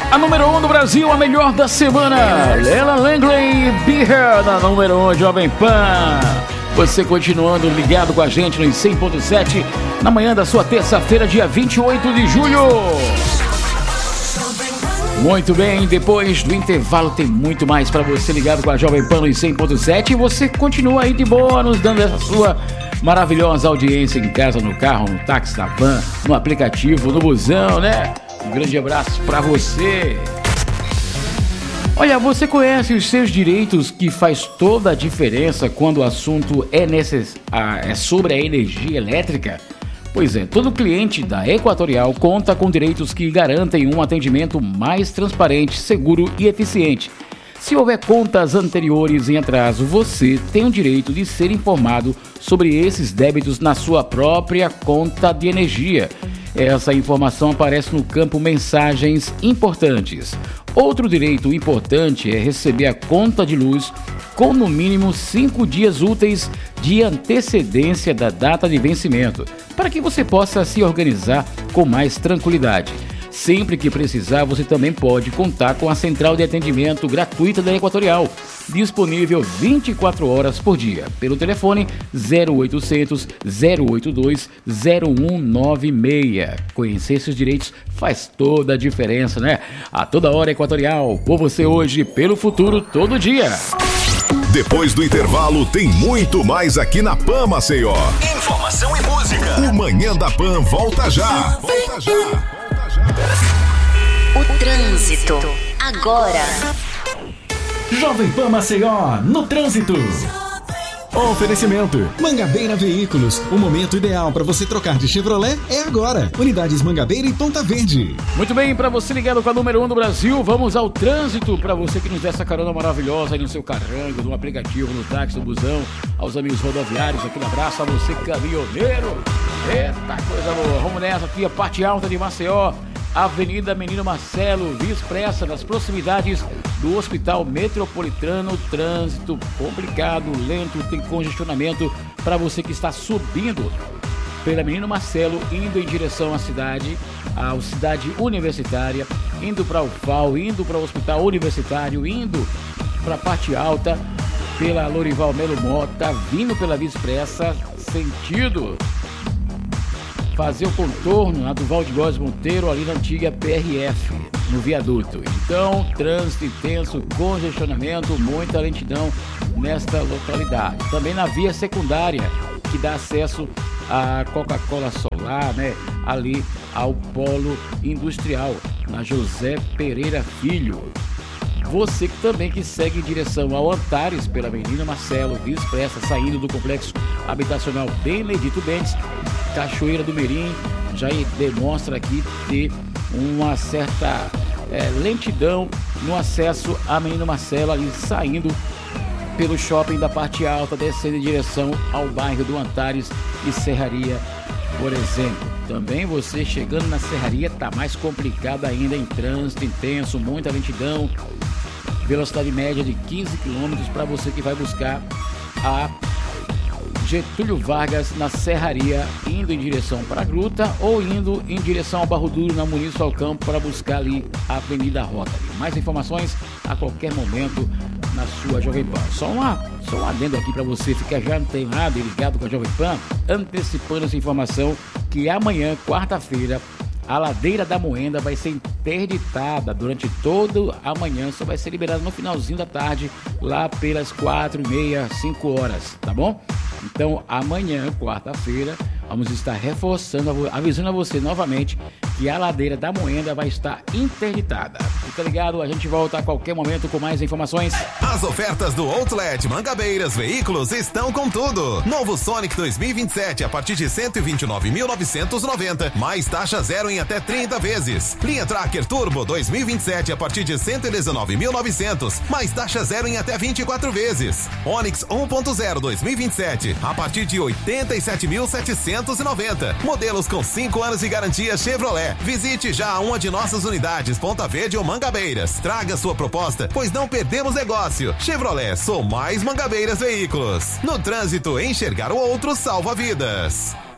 A número 1 do Brasil, a melhor da semana. Lela Langley, Be Here, na número 1, Jovem Pan. Você continuando ligado com a gente no 100.7, na manhã da sua terça-feira, dia 28 de julho. Muito bem, depois do intervalo tem muito mais para você ligado com a Jovem Pan no 100.7 e você continua aí de boa nos dando essa sua maravilhosa audiência em casa, no carro, no táxi, na van, no aplicativo, no busão, né? Um grande abraço para você. Olha, você conhece os seus direitos, que faz toda a diferença quando o assunto é sobre a energia elétrica? Pois é, todo cliente da Equatorial conta com direitos que garantem um atendimento mais transparente, seguro e eficiente. Se houver contas anteriores em atraso, você tem o direito de ser informado sobre esses débitos na sua própria conta de energia. Essa informação aparece no campo Mensagens Importantes. Outro direito importante é receber a conta de luz com no mínimo 5 dias úteis de antecedência da data de vencimento, para que você possa se organizar com mais tranquilidade. Sempre que precisar, você também pode contar com a central de atendimento gratuita da Equatorial, disponível 24 horas por dia, pelo telefone 0800 082 0196. Conhecer esses direitos faz toda a diferença, né? A toda hora Equatorial, por você hoje, pelo futuro, todo dia. Depois do intervalo, tem muito mais aqui na Pan Maceió. Informação e música. O Manhã da Pan volta já. Volta já. O trânsito, agora. Jovem Pan Maceió, no trânsito. Oferecimento: Mangabeira Veículos. O momento ideal para você trocar de Chevrolet é agora. Unidades Mangabeira e Ponta Verde. Muito bem, para você ligado com a número 1 do Brasil, vamos ao trânsito. Para você que nos dá essa carona maravilhosa aí no seu carrango, no aplicativo, no táxi, no busão, aos amigos rodoviários, aquele abraço a você, caminhoneiro. Eita, coisa boa. Vamos nessa aqui, a parte alta de Maceió. Avenida Menino Marcelo, Via Expressa, nas proximidades do Hospital Metropolitano. Trânsito complicado, lento, tem congestionamento para você que está subindo pela Menino Marcelo, indo em direção à cidade universitária, indo para o FAO, indo para o Hospital Universitário, indo para a parte alta pela Lorival Melo Mota, vindo pela Via Expressa, sentido fazer o contorno na Duval de Góes Monteiro, ali na antiga PRF, no viaduto. Então, trânsito intenso, congestionamento, muita lentidão nesta localidade. Também na via secundária, que dá acesso à Coca-Cola Solar, né? Ali ao Polo Industrial, na José Pereira Filho. Você que também que segue em direção ao Antares, pela Avenida Marcelo, Via Expressa, saindo do complexo habitacional Benedito Bentes, Cachoeira do Mirim, já demonstra aqui ter uma certa lentidão no acesso à Menino Marcelo, ali saindo pelo shopping da parte alta, descendo em direção ao bairro do Antares e Serraria, por exemplo. Também você chegando na Serraria está mais complicado ainda, em trânsito intenso, muita lentidão, velocidade média de 15 km para você que vai buscar a Getúlio Vargas na Serraria, indo em direção para a Gruta ou indo em direção ao Barro Duro, na Muniz Falcão, para buscar ali a Avenida Rotary. Mais informações a qualquer momento na sua Jovem Pan. Só um adendo aqui para você ficar já antenado e ligado com a Jovem Pan, antecipando essa informação que amanhã, quarta-feira, a Ladeira da Moenda vai ser interditada durante toda a manhã, só vai ser liberada no finalzinho da tarde, lá pelas 4h30, 5 horas, tá bom? Então, amanhã, quarta-feira, vamos estar reforçando, avisando a você novamente que a Ladeira da Moenda vai estar interditada. Fica ligado, a gente volta a qualquer momento com mais informações. As ofertas do Outlet Mangabeiras Veículos estão com tudo. Novo Sonic 2027 a partir de 129.990, mais taxa zero em até 30 vezes. Linha Tracker Turbo 2027 a partir de 119.900, mais taxa zero em até 24 vezes. Onix 1.0 2027 a partir de 87.790. Modelos com 5 anos de garantia Chevrolet. Visite já uma de nossas unidades, Ponta Verde ou Mangabeiras. Traga sua proposta, pois não perdemos negócio. Chevrolet, sou mais Mangabeiras Veículos. No trânsito, enxergar o outro salva vidas.